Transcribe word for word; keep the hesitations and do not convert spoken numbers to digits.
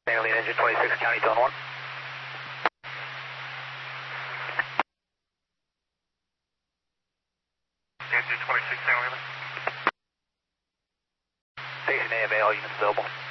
Alien Engine twenty-six, County Zone one. Engine twenty-six, Alien. Station A, avail, units available.